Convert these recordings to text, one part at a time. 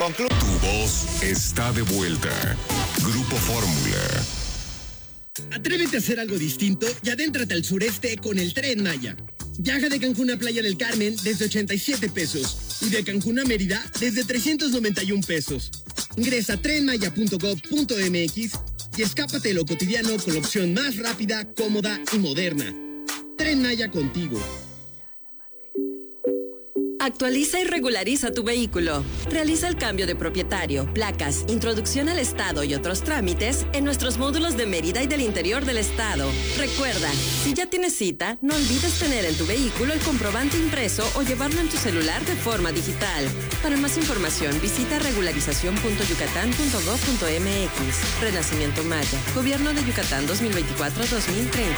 Tu voz está de vuelta. Grupo Fórmula. Atrévete a hacer algo distinto y adéntrate al sureste con el Tren Maya. Viaja de Cancún a Playa del Carmen desde 87 pesos y de Cancún a Mérida desde 391 pesos. Ingresa a trenmaya.gov.mx y escápate de lo cotidiano con la opción más rápida, cómoda y moderna. Tren Maya contigo. Actualiza y regulariza tu vehículo. Realiza el cambio de propietario, placas, introducción al estado y otros trámites en nuestros módulos de Mérida y del interior del estado. Recuerda, si ya tienes cita, no olvides tener en tu vehículo el comprobante impreso o llevarlo en tu celular de forma digital. Para más información, visita regularización.yucatán.gov.mx. Renacimiento Maya. Gobierno de Yucatán 2024-2030.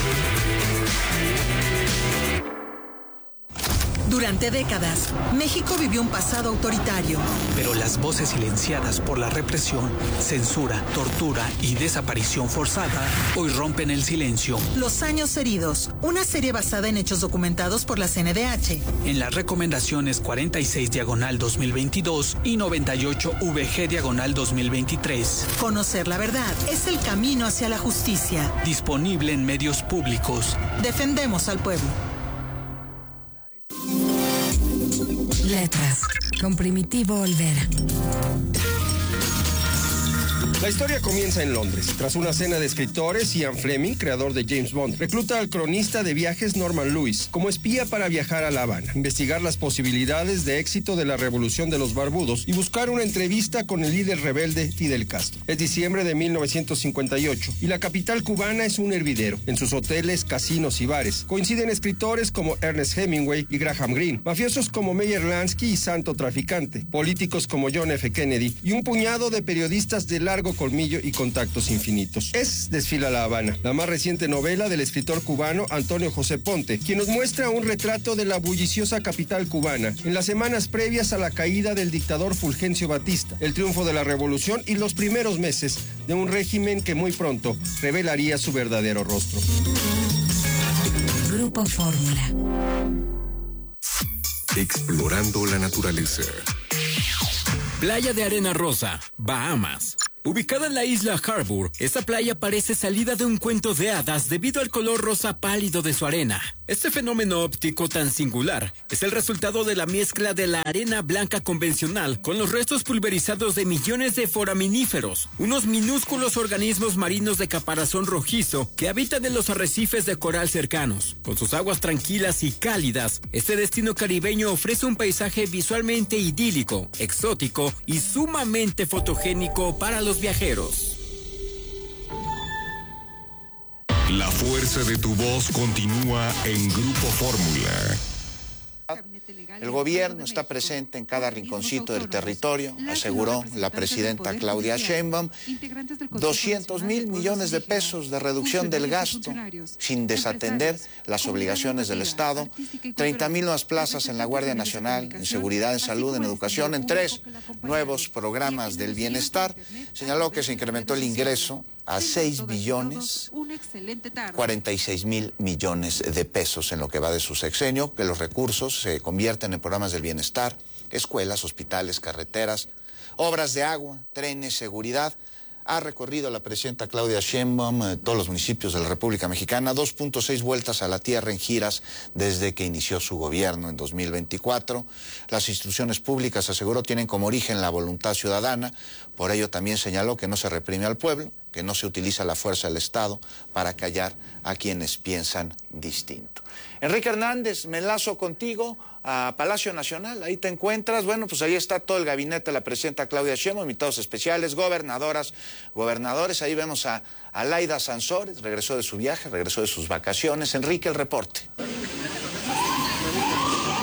Durante décadas, México vivió un pasado autoritario. Pero las voces silenciadas por la represión, censura, tortura y desaparición forzada hoy rompen el silencio. Los años heridos, una serie basada en hechos documentados por la CNDH. En las recomendaciones 46/2022 y 98/VG/2023. Conocer la verdad es el camino hacia la justicia. Disponible en medios públicos. Defendemos al pueblo. Letras, con Primitivo Olvera. La historia comienza en Londres. Tras una cena de escritores, Ian Fleming, creador de James Bond, recluta al cronista de viajes Norman Lewis como espía para viajar a La Habana, investigar las posibilidades de éxito de la Revolución de los Barbudos y buscar una entrevista con el líder rebelde Fidel Castro. Es diciembre de 1958 y la capital cubana es un hervidero. En sus hoteles, casinos y bares coinciden escritores como Ernest Hemingway y Graham Greene, mafiosos como Meyer Lansky y Santo Traficante, políticos como John F. Kennedy y un puñado de periodistas de largo colmillo y contactos infinitos. Desfila La Habana, la más reciente novela del escritor cubano Antonio José Ponte, quien nos muestra un retrato de la bulliciosa capital cubana en las semanas previas a la caída del dictador Fulgencio Batista, el triunfo de la revolución y los primeros meses de un régimen que muy pronto revelaría su verdadero rostro. Grupo Fórmula. Explorando la naturaleza. Playa de Arena Rosa, Bahamas. Ubicada en la isla Harbour, esta playa parece salida de un cuento de hadas debido al color rosa pálido de su arena. Este fenómeno óptico tan singular es el resultado de la mezcla de la arena blanca convencional con los restos pulverizados de millones de foraminíferos, unos minúsculos organismos marinos de caparazón rojizo que habitan en los arrecifes de coral cercanos. Con sus aguas tranquilas y cálidas, este destino caribeño ofrece un paisaje visualmente idílico, exótico y sumamente fotogénico para los viajeros. La fuerza de tu voz continúa en Grupo Fórmula. El gobierno está presente en cada rinconcito del territorio, aseguró la presidenta Claudia Sheinbaum. 200,000 millones de pesos de reducción del gasto, sin desatender las obligaciones del Estado. 30,000 nuevas plazas en la Guardia Nacional, en seguridad, en salud, en educación, en 3 nuevos programas del bienestar. Señaló que se incrementó el ingreso a 6,046,000 millones de pesos en lo que va de su sexenio, que los recursos se convierten en programas del bienestar, escuelas, hospitales, carreteras, obras de agua, trenes, seguridad. Ha recorrido la presidenta Claudia Sheinbaum todos los municipios de la República Mexicana, 2.6 vueltas a la tierra en giras desde que inició su gobierno en 2024. Las instituciones públicas, aseguró, tienen como origen la voluntad ciudadana. Por ello también señaló que no se reprime al pueblo, que no se utiliza la fuerza del Estado para callar a quienes piensan distinto. Enrique Hernández, me enlazo contigo a Palacio Nacional, ahí te encuentras. Bueno, pues ahí está todo el gabinete de la presidenta Claudia Sheinbaum, invitados especiales, gobernadoras, gobernadores. Ahí vemos a Laida Sansores, regresó de su viaje, regresó de sus vacaciones. Enrique, el reporte.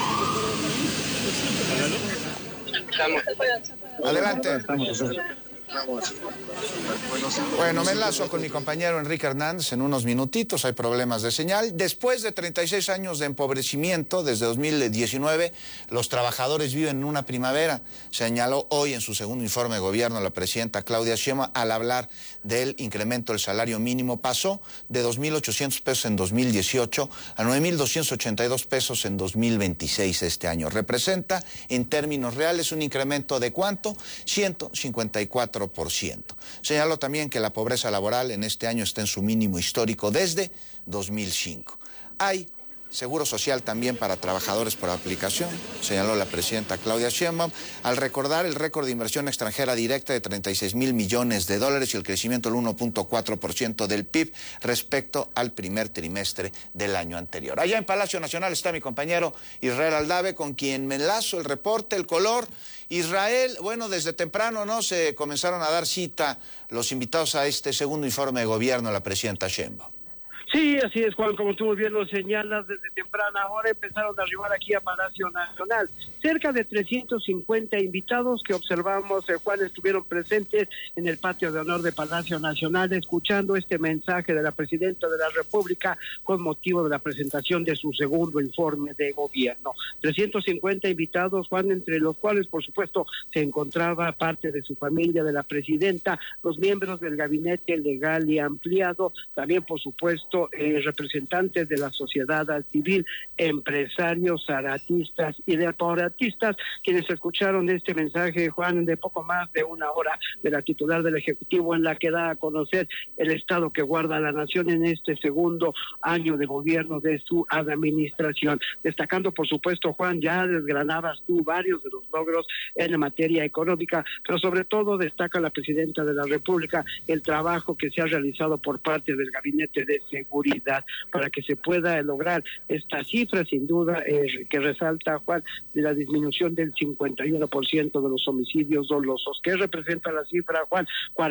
Adelante. Bueno, me enlazo con mi compañero Enrique Hernández en unos minutitos, hay problemas de señal. Después de 36 años de empobrecimiento, desde 2019, los trabajadores viven en una primavera, señaló hoy en su segundo informe de gobierno la presidenta Claudia Sheinbaum al hablar del incremento del salario mínimo. Pasó de 2.800 pesos en 2018 a 9.282 pesos en 2026 este año. Representa en términos reales un incremento de ¿cuánto? 154%. Señaló también que la pobreza laboral en este año está en su mínimo histórico desde 2005. Hay seguro social también para trabajadores por aplicación, señaló la presidenta Claudia Sheinbaum, al recordar el récord de inversión extranjera directa de 36,000 millones de dólares y el crecimiento del 1.4% del PIB respecto al primer trimestre del año anterior. Allá en Palacio Nacional está mi compañero Israel Aldave, con quien me enlazo el reporte, el color. Israel, bueno, desde temprano, ¿no?, se comenzaron a dar cita los invitados a este segundo informe de gobierno de la presidenta Sheinbaum. Sí, así es, Juan, como tú bien lo señalas, desde temprana hora empezaron a arribar aquí a Palacio Nacional. Cerca de 350 invitados que observamos, Juan, estuvieron presentes en el patio de honor de Palacio Nacional, escuchando este mensaje de la presidenta de la República con motivo de la presentación de su segundo informe de gobierno. 350 invitados, Juan, entre los cuales, por supuesto, se encontraba parte de su familia, de la presidenta, los miembros del gabinete legal y ampliado, también, por supuesto, representantes de la sociedad civil, empresarios, zaratistas y deportistas, quienes escucharon este mensaje, Juan, de poco más de una hora de la titular del Ejecutivo, en la que da a conocer el estado que guarda la nación en este segundo año de gobierno de su administración. Destacando, por supuesto, Juan, ya desgranabas tú varios de los logros en materia económica, pero sobre todo destaca la presidenta de la República el trabajo que se ha realizado por parte del Gabinete de Seguridad para que se pueda lograr esta cifra, sin duda, que resalta, Juan, de la disminución del 51% de los homicidios dolosos, que representa la cifra, Juan,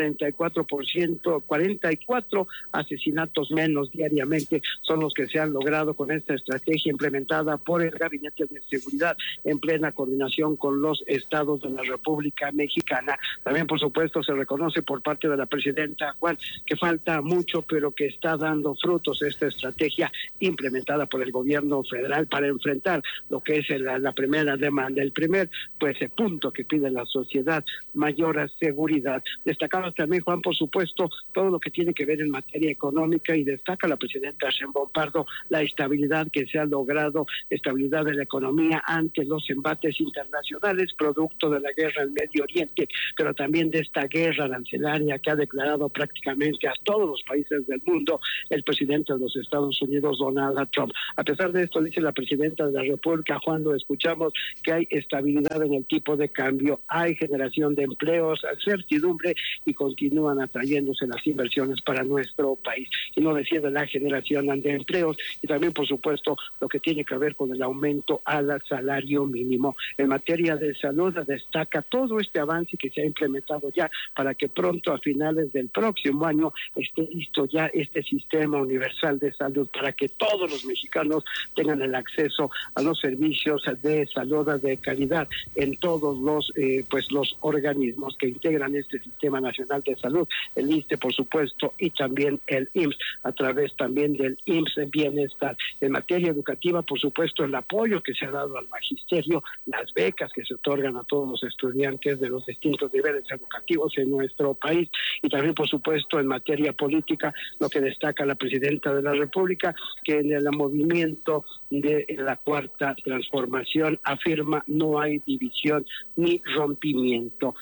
44%, 44 asesinatos menos diariamente son los que se han logrado con esta estrategia implementada por el Gabinete de Seguridad en plena coordinación con los estados de la República Mexicana. También, por supuesto, se reconoce por parte de la presidenta, Juan, que falta mucho, pero que está dando frutos esta estrategia implementada por el gobierno federal para enfrentar lo que es la primera demanda, el primer punto que pide la sociedad, mayor seguridad. Destacamos también, Juan, por supuesto, todo lo que tiene que ver en materia económica, y destaca la presidenta Sheinbaum Pardo la estabilidad que se ha logrado, estabilidad de la economía ante los embates internacionales producto de la guerra en Medio Oriente, pero también de esta guerra arancelaria que ha declarado prácticamente a todos los países del mundo el presidente de los Estados Unidos, Donald Trump. A pesar de esto, dice la presidenta de la República, Juan, lo escuchamos, que hay estabilidad en el tipo de cambio, hay generación de empleos, certidumbre, y continúan atrayéndose las inversiones para nuestro país. Y no decir de la generación de empleos, y también, por supuesto, lo que tiene que ver con el aumento al salario mínimo. En materia de salud, destaca todo este avance que se ha implementado ya para que pronto, a finales del próximo año, esté listo ya este sistema universal de salud para que todos los mexicanos tengan el acceso a los servicios de salud de calidad en todos los los organismos que integran este sistema nacional de salud, el ISSSTE, por supuesto, y también el IMSS, a través también del IMSS Bienestar. En materia educativa, por supuesto, el apoyo que se ha dado al magisterio, las becas que se otorgan a todos los estudiantes de los distintos niveles educativos en nuestro país, y también, por supuesto, en materia política, lo que destaca la presidenta de la República, que en el movimiento de la Cuarta Transformación afirma no hay división ni rompimiento.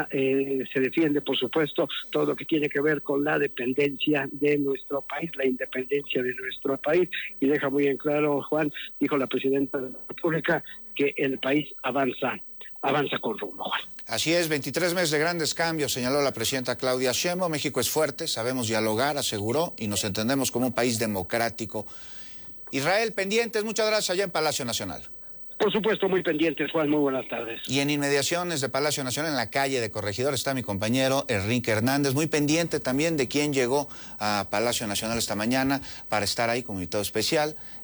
Se defiende, por supuesto, todo lo que tiene que ver con la dependencia de nuestro país, la independencia de nuestro país, y deja muy en claro, Juan, dijo la presidenta de la República, que el país avanza con rumbo, Juan. Así es, 23 meses de grandes cambios, señaló la presidenta Claudia Sheinbaum. México es fuerte, sabemos dialogar, aseguró, y nos entendemos como un país democrático. Israel, pendientes, muchas gracias allá en Palacio Nacional. Por supuesto, muy pendientes, Juan, muy buenas tardes. Y en inmediaciones de Palacio Nacional, en la calle de Corregidor, está mi compañero Enrique Hernández, muy pendiente también de quién llegó a Palacio Nacional esta mañana para estar ahí como invitado especial.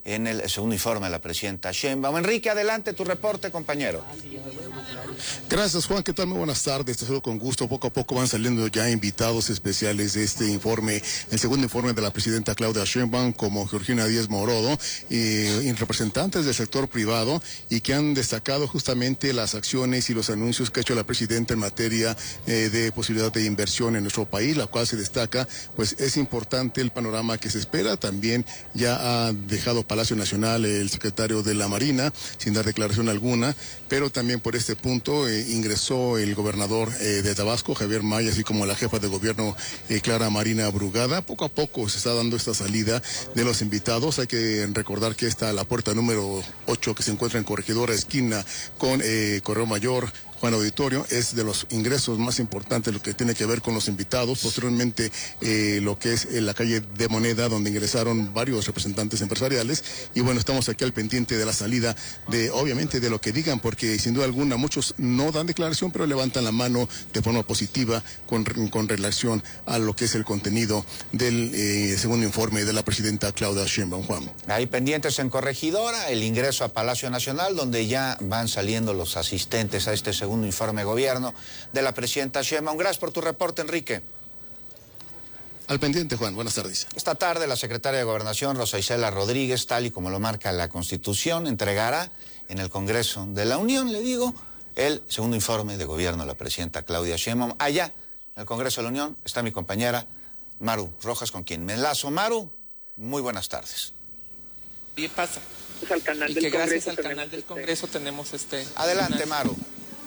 en el segundo informe de la presidenta Sheinbaum. Enrique, adelante tu reporte, compañero. Gracias, Juan. ¿Qué tal? Muy buenas tardes. Te saludo con gusto. Poco a poco van saliendo ya invitados especiales de este informe, el segundo informe de la presidenta Claudia Sheinbaum, como Georgina Díaz Morodo, y representantes del sector privado, y que han destacado justamente las acciones y los anuncios que ha hecho la presidenta en materia de posibilidad de inversión en nuestro país, la cual se destaca, pues es importante el panorama que se espera. También ya ha dejado Palacio Nacional el secretario de la Marina, sin dar declaración alguna, pero también por este punto ingresó el gobernador de Tabasco, Javier May, así como la jefa de gobierno, Clara Marina Brugada. Poco a poco se está dando esta salida de los invitados. Hay que recordar que está la puerta número 8, que se encuentra en Corregidora, esquina con Correo Mayor, Juan Auditorio, es de los ingresos más importantes, lo que tiene que ver con los invitados. Posteriormente, lo que es la calle de Moneda, donde ingresaron varios representantes empresariales. Y bueno, estamos aquí al pendiente de la salida, obviamente, de lo que digan, porque sin duda alguna muchos no dan declaración, pero levantan la mano de forma positiva con relación a lo que es el contenido del segundo informe de la presidenta Claudia Sheinbaum. Juan. Ahí pendientes en Corregidora, el ingreso a Palacio Nacional, donde ya van saliendo los asistentes a este segundo informe de gobierno de la presidenta Sheinbaum. Gracias por tu reporte, Enrique. Al pendiente, Juan. Buenas tardes. Esta tarde la secretaria de Gobernación, Rosa Isela Rodríguez, tal y como lo marca la Constitución, entregará en el Congreso de la Unión, le digo, el segundo informe de gobierno de la presidenta Claudia Sheinbaum. Allá, en el Congreso de la Unión, está mi compañera Maru Rojas, con quien me enlazo. Maru, muy buenas tardes. ¿Qué pasa? Pues al canal y del que Congreso gracias al canal del Congreso tenemos Adelante, Maru.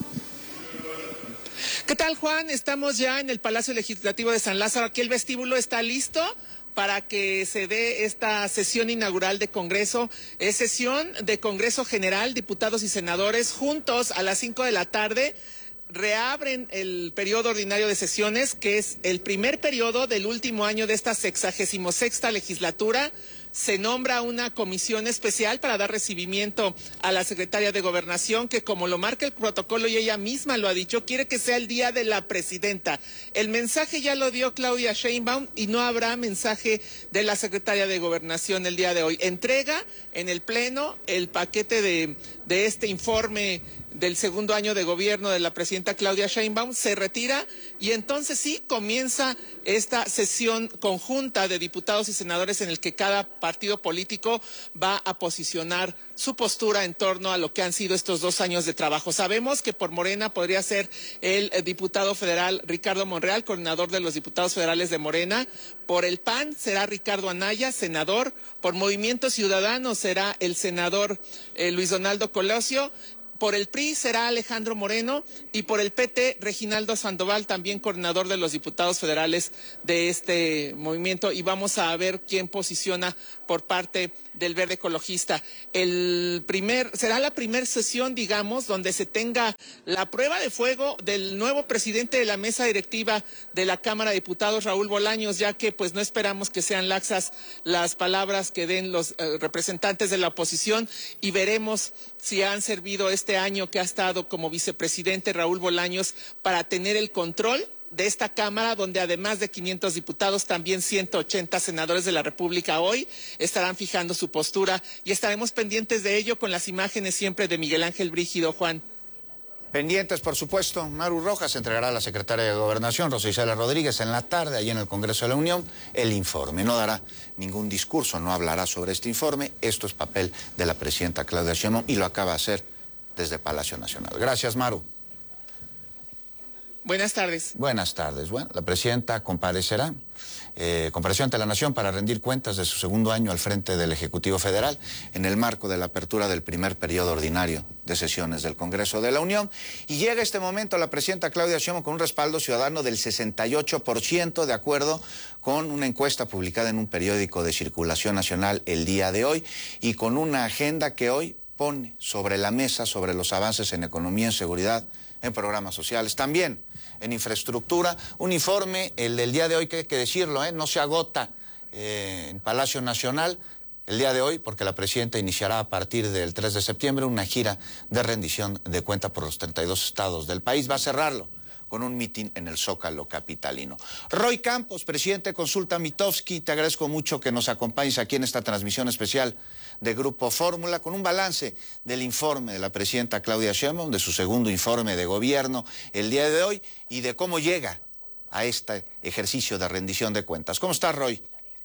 ¿Qué tal, Juan? Estamos ya en el Palacio Legislativo de San Lázaro. Aquí el vestíbulo está listo para que se dé esta sesión inaugural de Congreso. Es sesión de Congreso General, diputados y senadores juntos a las 5 de la tarde. Reabren el periodo ordinario de sesiones, que es el primer periodo del último año de esta 66ª legislatura. Se nombra una comisión especial para dar recibimiento a la secretaria de Gobernación, que como lo marca el protocolo y ella misma lo ha dicho, quiere que sea el día de la presidenta. El mensaje ya lo dio Claudia Sheinbaum y no habrá mensaje de la secretaria de Gobernación el día de hoy. Entrega en el Pleno el paquete de este informe del segundo año de gobierno de la presidenta Claudia Sheinbaum, se retira y entonces sí comienza esta sesión conjunta de diputados y senadores en el que cada partido político va a posicionar su postura en torno a lo que han sido estos 2 años de trabajo. Sabemos que por Morena podría ser el diputado federal Ricardo Monreal, coordinador de los diputados federales de Morena. Por el PAN será Ricardo Anaya, senador. Por Movimiento Ciudadano será el senador Luis Donaldo Colosio. Por el PRI será Alejandro Moreno y por el PT Reginaldo Sandoval, también coordinador de los diputados federales de este movimiento, y vamos a ver quién posiciona por parte del Verde Ecologista. Será la primera sesión, digamos, donde se tenga la prueba de fuego del nuevo presidente de la mesa directiva de la Cámara de Diputados, Raúl Bolaños, ya que pues no esperamos que sean laxas las palabras que den los representantes de la oposición, y veremos si han servido este año que ha estado como vicepresidente Raúl Bolaños para tener el control de esta Cámara, donde además de 500 diputados, también 180 senadores de la República hoy estarán fijando su postura, y estaremos pendientes de ello con las imágenes siempre de Miguel Ángel Brígido. Juan. Pendientes, por supuesto. Maru Rojas entregará a la secretaria de Gobernación, Rosa Isela Rodríguez, en la tarde, allí en el Congreso de la Unión, el informe. No dará ningún discurso, no hablará sobre este informe. Esto es papel de la presidenta Claudia Sheinbaum y lo acaba de hacer desde Palacio Nacional. Gracias, Maru. Buenas tardes. Buenas tardes. Bueno, la presidenta compareció ante la Nación para rendir cuentas de su segundo año al frente del Ejecutivo Federal en el marco de la apertura del primer periodo ordinario de sesiones del Congreso de la Unión. Y llega este momento la presidenta Claudia Sheinbaum con un respaldo ciudadano del 68%, de acuerdo con una encuesta publicada en un periódico de circulación nacional el día de hoy, y con una agenda que hoy pone sobre la mesa sobre los avances en economía, en seguridad, en programas sociales, también en infraestructura. Un informe, el del día de hoy, que hay que decirlo, no se agota en Palacio Nacional el día de hoy, porque la presidenta iniciará a partir del 3 de septiembre una gira de rendición de cuenta por los 32 estados del país. Va a cerrarlo con un mitin en el Zócalo capitalino. Roy Campos, presidente de Consulta Mitofsky, te agradezco mucho que nos acompañes aquí en esta transmisión especial de Grupo Fórmula con un balance del informe de la presidenta Claudia Sheinbaum, de su segundo informe de gobierno el día de hoy y de cómo llega a este ejercicio de rendición de cuentas. ¿Cómo estás, Roy?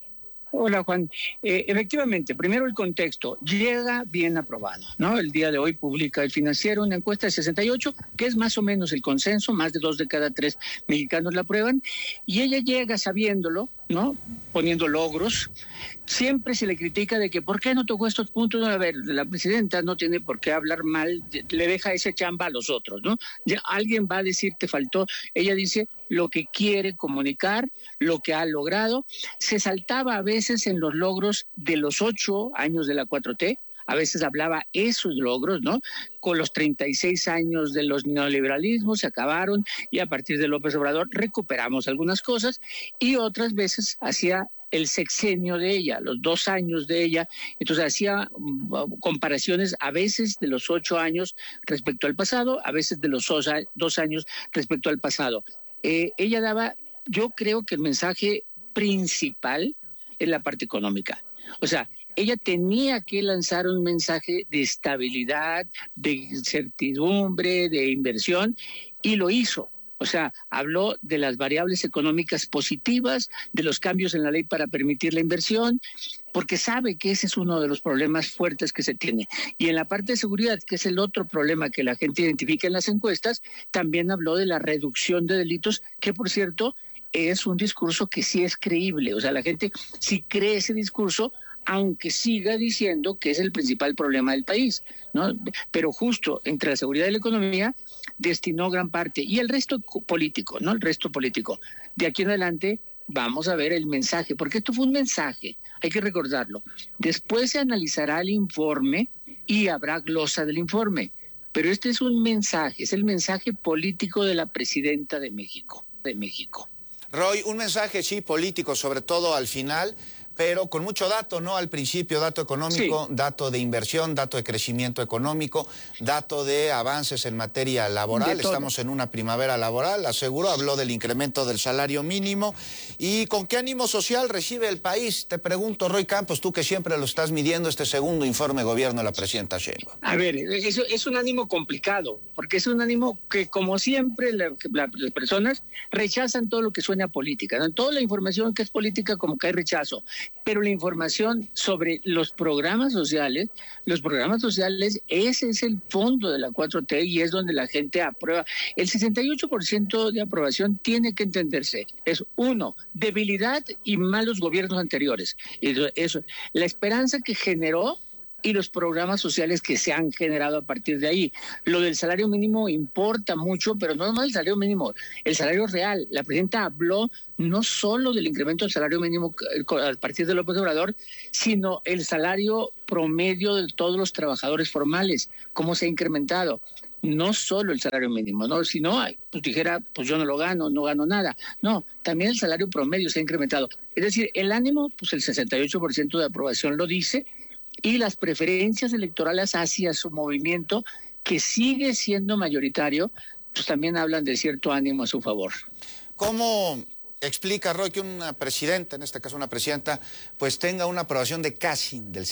Hola, Juan. Efectivamente, primero el contexto. Llega bien aprobado, ¿no? El día de hoy publica El Financiero una encuesta de 68, que es más o menos el consenso, más de 2 de cada 3 mexicanos la aprueban, y ella llega sabiéndolo, ¿no? Poniendo logros. Siempre se le critica de que ¿por qué no tocó estos puntos? A ver, la presidenta no tiene por qué hablar mal, le deja ese chamba a los otros, ¿no? Ya alguien va a decir te faltó. Ella dice lo que quiere comunicar, lo que ha logrado. Se saltaba a veces en los logros de los 8 años de la 4T, a veces hablaba esos logros, ¿no? Con los 36 años de los neoliberalismos se acabaron y a partir de López Obrador recuperamos algunas cosas y otras veces hacía el sexenio de ella, los 2 años de ella, entonces hacía comparaciones a veces de los 8 años respecto al pasado, a veces de los 2 años respecto al pasado. Ella daba, yo creo que el mensaje principal es la parte económica. O sea, ella tenía que lanzar un mensaje de estabilidad, de certidumbre, de inversión, y lo hizo. O sea, habló de las variables económicas positivas, de los cambios en la ley para permitir la inversión, porque sabe que ese es uno de los problemas fuertes que se tiene. Y en la parte de seguridad, que es el otro problema que la gente identifica en las encuestas, también habló de la reducción de delitos, que por cierto es un discurso que sí es creíble. O sea, la gente sí cree ese discurso, aunque siga diciendo que es el principal problema del país, ¿no? Pero justo entre la seguridad y la economía destinó gran parte. Y el resto político, ¿no? El resto político. De aquí en adelante vamos a ver el mensaje, porque esto fue un mensaje, hay que recordarlo. Después se analizará el informe y habrá glosa del informe. Pero este es un mensaje, es el mensaje político de la presidenta de México. Roy, un mensaje, sí, político, sobre todo al final, pero con mucho dato, ¿no? Al principio, dato económico, sí, dato de inversión, dato de crecimiento económico, dato de avances en materia laboral. Estamos en una primavera laboral, aseguró, habló del incremento del salario mínimo. ¿Y con qué ánimo social recibe el país? Te pregunto, Roy Campos, tú que siempre lo estás midiendo, este segundo informe de gobierno de la presidenta Sheinbaum. A ver, eso es un ánimo complicado, porque es un ánimo que, como siempre, las personas rechazan todo lo que suena a política, ¿no? Toda la información que es política como que hay rechazo. Pero la información sobre los programas sociales, ese es el fondo de la 4T y es donde la gente aprueba. El 68% de aprobación tiene que entenderse. Es 1, debilidad y malos gobiernos anteriores. Eso, la esperanza que generó y los programas sociales que se han generado a partir de ahí. Lo del salario mínimo importa mucho, pero no nomás el salario mínimo, el salario real. La presidenta habló no solo del incremento del salario mínimo a partir de López Obrador, sino el salario promedio de todos los trabajadores formales, cómo se ha incrementado. No solo el salario mínimo, ¿no? Si no, pues dijera, pues yo no lo gano, no gano nada. No, también el salario promedio se ha incrementado. Es decir, el ánimo, pues el 68% de aprobación lo dice, y las preferencias electorales hacia su movimiento, que sigue siendo mayoritario, pues también hablan de cierto ánimo a su favor. ¿Cómo explica, Roy, que una presidenta, en este caso una presidenta, pues tenga una aprobación de casi del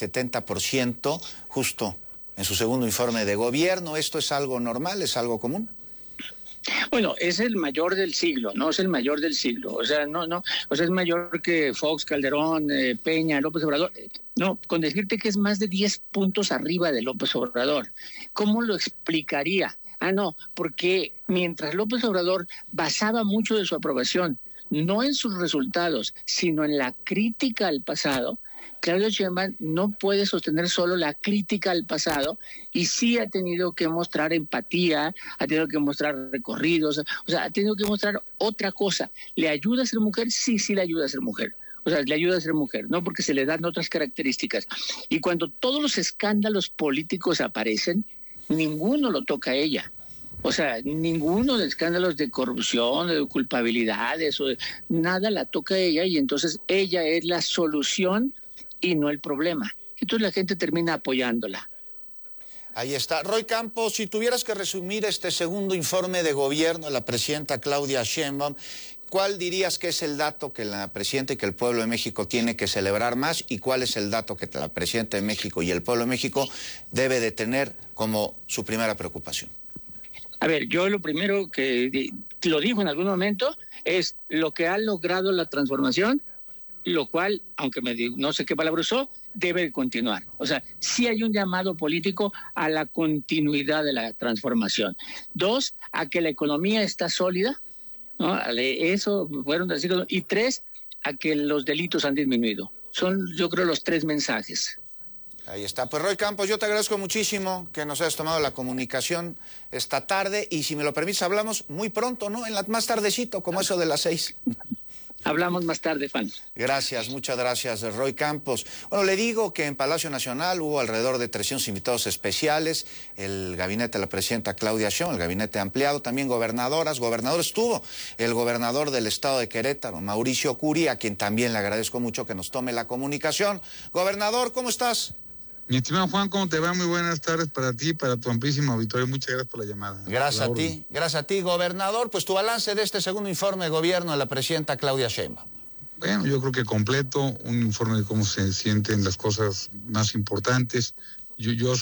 70% justo en su segundo informe de gobierno? ¿Esto es algo normal, es algo común? Bueno, es el mayor del siglo, ¿no? Es el mayor del siglo. O sea, o sea, es mayor que Fox, Calderón, Peña, López Obrador. No, con decirte que es más de 10 puntos arriba de López Obrador. ¿Cómo lo explicaría? No, porque mientras López Obrador basaba mucho de su aprobación, no en sus resultados, sino en la crítica al pasado, Claudia Sheinbaum no puede sostener solo la crítica al pasado y sí ha tenido que mostrar empatía, ha tenido que mostrar recorridos, o sea, ha tenido que mostrar otra cosa. ¿Le ayuda a ser mujer? Sí, le ayuda a ser mujer. O sea, le ayuda a ser mujer, ¿no? Porque se le dan otras características. Y cuando todos los escándalos políticos aparecen, ninguno lo toca a ella. O sea, ninguno de escándalos de corrupción, de culpabilidades, nada la toca a ella, y entonces ella es la solución y no el problema. Entonces la gente termina apoyándola. Ahí está. Roy Campos, si tuvieras que resumir este segundo informe de gobierno de la presidenta Claudia Sheinbaum, ¿cuál dirías que es el dato que la presidenta y que el pueblo de México tiene que celebrar más? ¿Y cuál es el dato que la presidenta de México y el pueblo de México debe de tener como su primera preocupación? A ver, yo lo primero que lo dijo en algún momento es lo que ha logrado la transformación, lo cual, aunque no sé qué palabra usó, debe continuar. O sea, sí hay un llamado político a la continuidad de la transformación. 2, a que la economía está sólida, ¿no? Eso fueron así. Y 3, a que los delitos han disminuido. Son, yo creo, los 3 mensajes. Ahí está. Pues Roy Campos, yo te agradezco muchísimo que nos hayas tomado la comunicación esta tarde y si me lo permites hablamos muy pronto, ¿no? Más tardecito, como eso de las 6. Hablamos más tarde, Juan. Gracias, muchas gracias, Roy Campos. Bueno, le digo que en Palacio Nacional hubo alrededor de 300 invitados especiales, el gabinete de la presidenta Claudia Sheinbaum, el gabinete ampliado, también gobernadores estuvo el gobernador del estado de Querétaro, Mauricio Curi, a quien también le agradezco mucho que nos tome la comunicación. Gobernador, ¿cómo estás? Mi estimado Juan, ¿cómo te va? Muy buenas tardes para ti y para tu amplísimo auditorio. Muchas gracias por la llamada. Gracias a ti, gobernador. Pues tu balance de este segundo informe de gobierno de la presidenta Claudia Sheinbaum. Bueno, yo creo que completo, un informe de cómo se sienten las cosas más importantes. Yo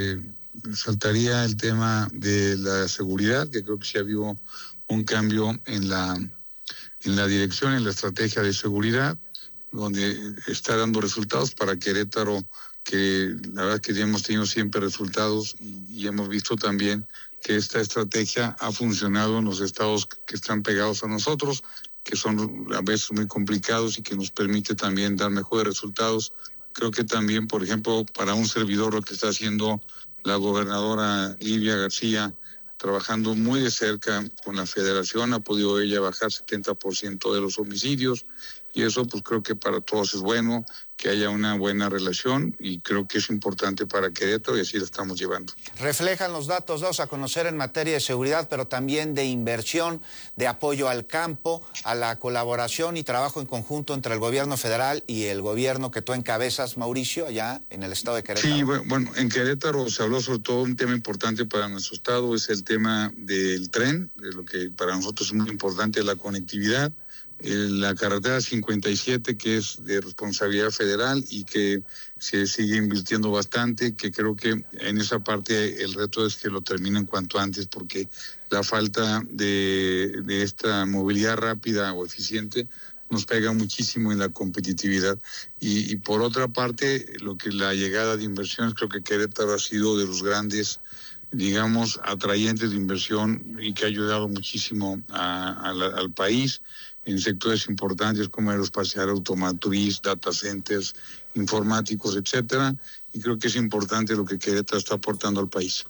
saltaría el tema de la seguridad, que creo que sí ha habido un cambio en la dirección, en la estrategia de seguridad, donde está dando resultados para Querétaro, que la verdad que ya hemos tenido siempre resultados y hemos visto también que esta estrategia ha funcionado en los estados que están pegados a nosotros, que son a veces muy complicados y que nos permite también dar mejores resultados. Creo que también, por ejemplo, para un servidor lo que está haciendo la gobernadora Livia García, trabajando muy de cerca con la federación, ha podido ella bajar 70% de los homicidios y eso pues creo que para todos es bueno, que haya una buena relación y creo que es importante para Querétaro y así la estamos llevando. Reflejan los datos dados a conocer en materia de seguridad, pero también de inversión, de apoyo al campo, a la colaboración y trabajo en conjunto entre el gobierno federal y el gobierno que tú encabezas, Mauricio, allá en el estado de Querétaro. Sí, bueno, en Querétaro se habló sobre todo un tema importante para nuestro estado, es el tema del tren, de lo que para nosotros es muy importante, la conectividad. La carretera 57, que es de responsabilidad federal y que se sigue invirtiendo bastante, que creo que en esa parte el reto es que lo terminen cuanto antes, porque la falta de esta movilidad rápida o eficiente nos pega muchísimo en la competitividad. Y por otra parte, lo que la llegada de inversiones, creo que Querétaro ha sido de los grandes, digamos, atrayentes de inversión y que ha ayudado muchísimo al país en sectores importantes como aeroespacial, automotriz, data centers, informáticos, etcétera, y creo que es importante lo que Querétaro está aportando al país.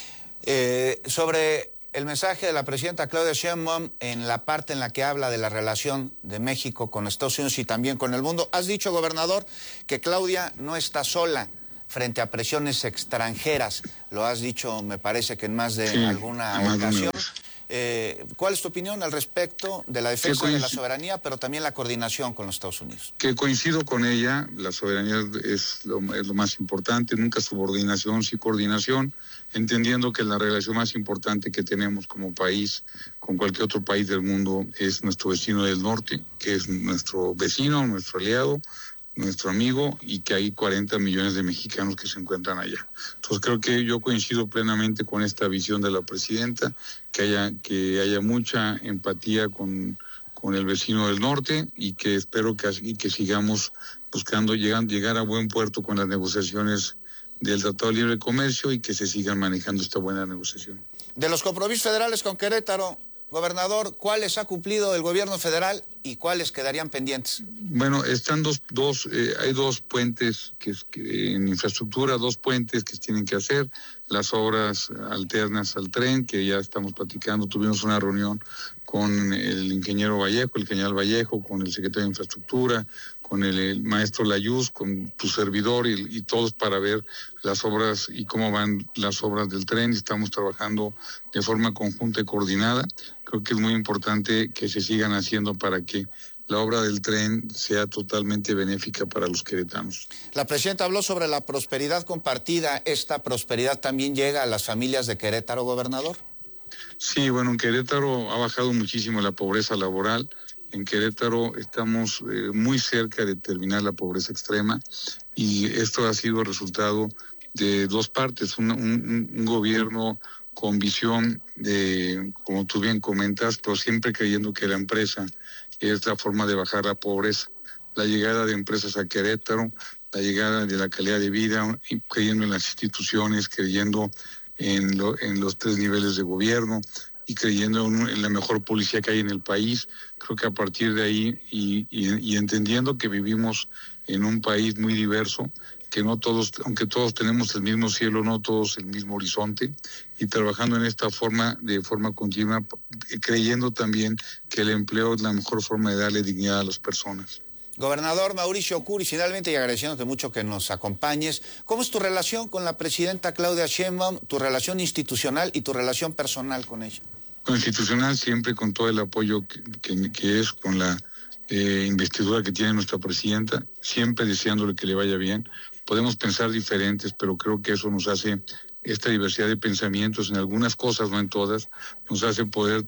Sobre el mensaje de la presidenta Claudia Sheinbaum en la parte en la que habla de la relación de México con Estados Unidos y también con el mundo, has dicho, gobernador, que Claudia no está sola frente a presiones extranjeras. Lo has dicho, me parece que en más de alguna ocasión. ¿Cuál es tu opinión al respecto de la defensa de la soberanía, pero también la coordinación con los Estados Unidos? Que coincido con ella, la soberanía es lo más importante, nunca subordinación, sí coordinación, entendiendo que la relación más importante que tenemos como país con cualquier otro país del mundo es nuestro vecino del norte, que es nuestro vecino, nuestro aliado, nuestro amigo, y que hay 40 millones de mexicanos que se encuentran allá. Entonces creo que yo coincido plenamente con esta visión de la presidenta, que haya mucha empatía con el vecino del norte y que espero que sigamos buscando llegar a buen puerto con las negociaciones del Tratado de Libre Comercio y que se sigan manejando esta buena negociación. De los compromisos federales con Querétaro, gobernador, ¿cuáles ha cumplido el gobierno federal y cuáles quedarían pendientes? Bueno, están hay dos puentes en infraestructura, 2 puentes que se tienen que hacer, las obras alternas al tren, que ya estamos platicando, tuvimos una reunión con el ingeniero Vallejo, el general Vallejo, con el secretario de Infraestructura, con el maestro Layuz, con tu servidor y todos para ver las obras y cómo van las obras del tren. Estamos trabajando de forma conjunta y coordinada. Creo que es muy importante que se sigan haciendo para que la obra del tren sea totalmente benéfica para los queretanos. La presidenta habló sobre la prosperidad compartida. ¿Esta prosperidad también llega a las familias de Querétaro, gobernador? Sí, bueno, en Querétaro ha bajado muchísimo la pobreza laboral. En Querétaro estamos muy cerca de terminar la pobreza extrema y esto ha sido el resultado de dos partes. Un gobierno con visión de, como tú bien comentas, pero siempre creyendo que la empresa es la forma de bajar la pobreza. La llegada de empresas a Querétaro, la llegada de la calidad de vida, creyendo en las instituciones, creyendo en los 3 niveles de gobierno y creyendo en la mejor policía que hay en el país. Creo que a partir de ahí y entendiendo que vivimos en un país muy diverso, que no todos, aunque todos tenemos el mismo cielo, no todos el mismo horizonte, y trabajando en esta forma, de forma continua, creyendo también que el empleo es la mejor forma de darle dignidad a las personas. Gobernador Mauricio Curi, finalmente, y agradeciéndote mucho que nos acompañes, ¿cómo es tu relación con la presidenta Claudia Sheinbaum, tu relación institucional y tu relación personal con ella? Institucional, siempre con todo el apoyo que es con la investidura que tiene nuestra presidenta, siempre deseándole que le vaya bien. Podemos pensar diferentes, pero creo que eso nos hace, esta diversidad de pensamientos en algunas cosas, no en todas, nos hace poder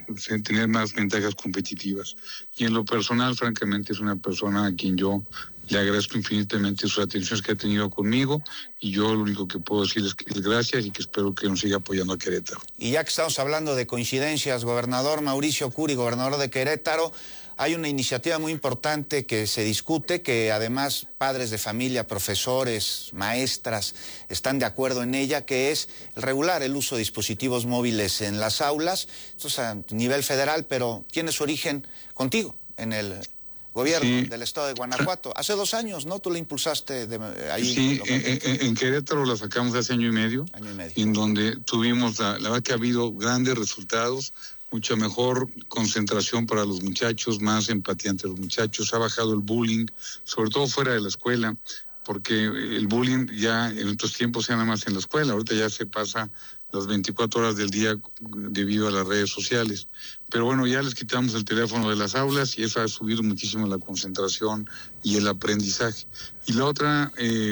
tener más ventajas competitivas. Y en lo personal, francamente, es una persona a quien yo le agradezco infinitamente sus atenciones que ha tenido conmigo, y yo lo único que puedo decir es gracias y que espero que nos siga apoyando a Querétaro. Y ya que estamos hablando de coincidencias, gobernador Mauricio Curi, gobernador de Querétaro, hay una iniciativa muy importante que se discute, que además padres de familia, profesores, maestras están de acuerdo en ella, que es regular el uso de dispositivos móviles en las aulas. Esto es a nivel federal, pero tiene su origen contigo, en el gobierno del estado de Guanajuato. Hace 2 años, ¿no? Tú lo impulsaste ahí. Sí, en Querétaro la sacamos hace año y medio. En donde tuvimos, la verdad que ha habido grandes resultados, mucha mejor concentración para los muchachos, más empatía entre los muchachos, ha bajado el bullying, sobre todo fuera de la escuela, porque el bullying ya en otros tiempos era nada más en la escuela, ahorita ya se pasa las 24 horas del día debido a las redes sociales. Pero bueno, ya les quitamos el teléfono de las aulas y eso ha subido muchísimo la concentración y el aprendizaje. Y la otra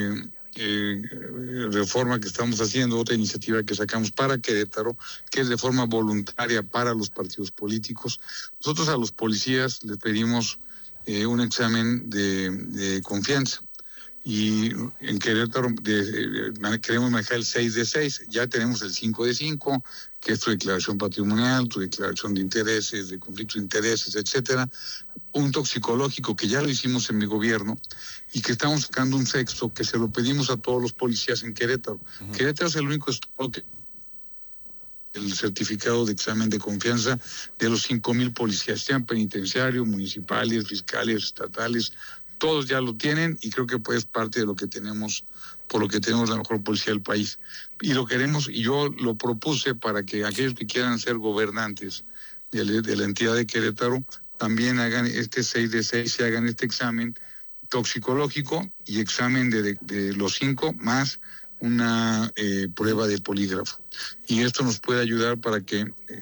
reforma que estamos haciendo, otra iniciativa que sacamos para Querétaro, que es de forma voluntaria para los partidos políticos. Nosotros a los policías les pedimos un examen de confianza. Y en Querétaro queremos manejar el 6 de 6, ya tenemos el 5 de 5, que es tu declaración patrimonial, tu declaración de intereses, de conflicto de intereses, etcétera. Un toxicológico que ya lo hicimos en mi gobierno y que estamos sacando un sexto que se lo pedimos a todos los policías en Querétaro. Querétaro es el único estado que el certificado de examen de confianza de los 5,000 policías, sean penitenciarios, municipales, fiscales, estatales. Todos ya lo tienen y creo que pues es parte de lo que tenemos, por lo que tenemos la mejor policía del país. Y lo queremos, y yo lo propuse para que aquellos que quieran ser gobernantes de la entidad de Querétaro también hagan este 6 de 6 y hagan este examen toxicológico y examen de los 5 más una prueba de polígrafo. Y esto nos puede ayudar para que